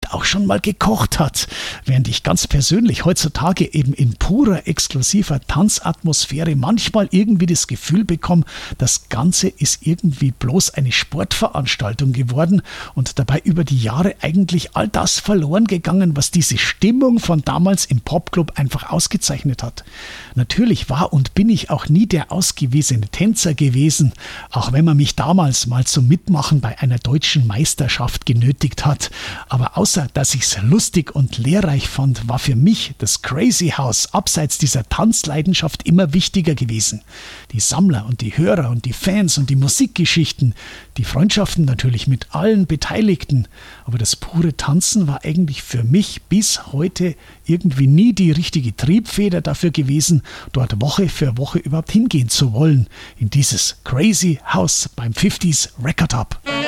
oder auch schon mal gekocht hat, während ich ganz persönlich heutzutage eben in purer, exklusiver Tanzatmosphäre manchmal irgendwie das Gefühl bekomme, das Ganze ist irgendwie bloß eine Sportveranstaltung geworden und dabei über die Jahre eigentlich all das verloren gegangen, was diese Stimmung von damals im Popclub einfach ausgezeichnet hat. Natürlich war und bin ich auch nie der ausgewiesene Tänzer gewesen, auch wenn man mich damals mal zum Mitmachen bei einer deutschen Meisterschaft genötigt hat. Aber außer, dass ich es lustig und lehrreich fand, war für mich das Crazy House abseits dieser Tanzleidenschaft immer wichtiger gewesen. Die Sammler und die Hörer und die Fans und die Musikgeschichten, die Freundschaften natürlich mit allen Beteiligten. Aber das pure Tanzen war eigentlich für mich bis heute irgendwie nie die richtige Triebfeder dafür gewesen, dort Woche für Woche überhaupt hingehen zu wollen, in dieses Crazy House beim 50s Record Hub.